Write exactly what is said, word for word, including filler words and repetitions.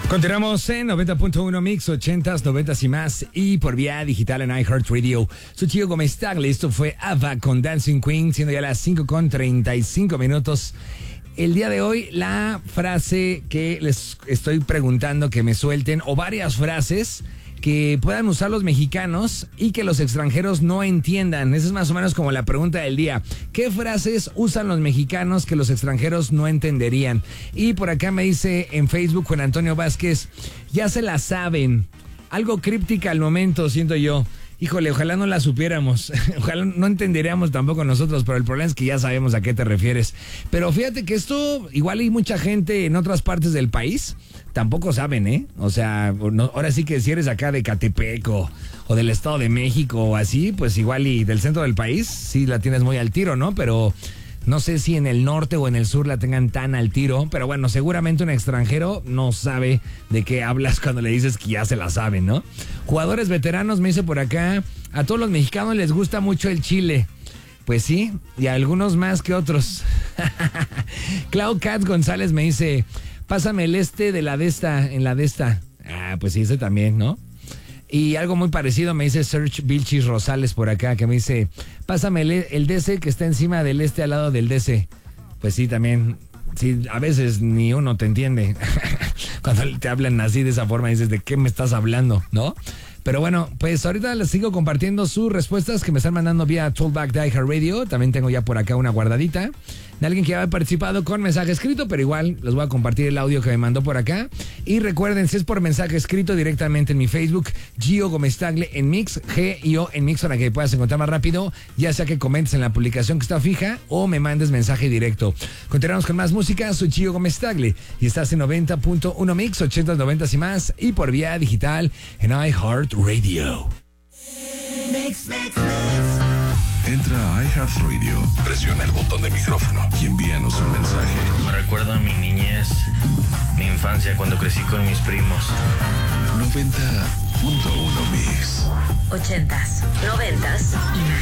Continuamos en noventa punto uno Mix, ochentas, noventas y más, y por vía digital en iHeartRadio. Soy Chico Gómez Tagle, esto fue Ava con Dancing Queen, siendo ya las cinco con treinta y cinco minutos. El día de hoy, la frase que les estoy preguntando que me suelten, o varias frases que puedan usar los mexicanos y que los extranjeros no entiendan. Esa es más o menos como la pregunta del día. ¿Qué frases usan los mexicanos que los extranjeros no entenderían? Y por acá me dice en Facebook Juan Antonio Vázquez, ya se la saben. Algo críptica al momento, siento yo. Híjole, ojalá no la supiéramos, ojalá no entenderíamos tampoco nosotros, pero el problema es que ya sabemos a qué te refieres. Pero fíjate que esto, igual hay mucha gente en otras partes del país, tampoco saben, ¿eh? O sea, no, ahora sí que si eres acá de Catepec o, o del Estado de México o así, pues igual y del centro del país, sí la tienes muy al tiro, ¿no? Pero no sé si en el norte o en el sur la tengan tan al tiro, pero bueno, seguramente un extranjero no sabe de qué hablas cuando le dices que ya se la saben, ¿no? Jugadores veteranos, me dice por acá, a todos los mexicanos les gusta mucho el chile. Pues sí, y a algunos más que otros. Clau Cat González me dice, pásame el este de la de esta, en la de esta. Ah, pues sí, ese también, ¿no? Y algo muy parecido me dice Serge Vilchis Rosales por acá, que me dice, pásame el, el D C que está encima del este al lado del D C. Pues sí, también, sí, a veces ni uno te entiende. Cuando te hablan así de esa forma dices, ¿de qué me estás hablando? ¿No? Pero bueno, pues ahorita les sigo compartiendo sus respuestas que me están mandando vía Tollback de iHeartRadio. También tengo ya por acá una guardadita de alguien que había participado con mensaje escrito, pero igual les voy a compartir el audio que me mandó por acá. Y recuerden, si es por mensaje escrito directamente en mi Facebook, Gio Gómez Tagle en Mix, G I O en Mix, para que puedas encontrar más rápido, ya sea que comentes en la publicación que está fija o me mandes mensaje directo. Continuamos con más música, soy Gio Gómez Tagle y estás en noventa punto uno Mix, ochentas, noventas y más, y por vía digital en iHeartRadio. Mix, mix, mix. Entra a iHeartRadio, presiona el botón de micrófono y envíanos un mensaje. Me recuerda a mi niñez, mi infancia cuando crecí con mis primos. noventa punto uno Mix. Ochentas, noventas y más.